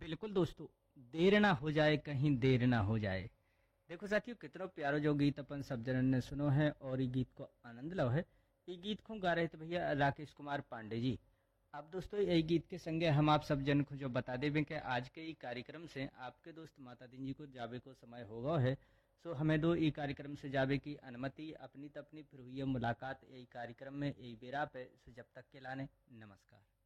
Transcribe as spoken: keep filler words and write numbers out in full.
बिल्कुल दोस्तों, देर ना हो जाए कहीं देर ना हो जाए। देखो साथियों, कितनो प्यारो जो गीत अपन सब जनन ने सुनो है और ये गीत को आनंद लो है। ये गीत को गा रहे थे भैया राकेश कुमार पांडे जी। अब दोस्तों यही गीत के संगे हम आप सब जन को जो बता दें कि आज के ई कार्यक्रम से आपके दोस्त माता दिन जी को जावे को समय होगा है। सो हमें दो ई कार्यक्रम से जावे की अनुमति अपनी तपनी, फिर हुई है मुलाकात यही कार्यक्रम में यही बेरा पे। सो जब तक के लाने नमस्कार।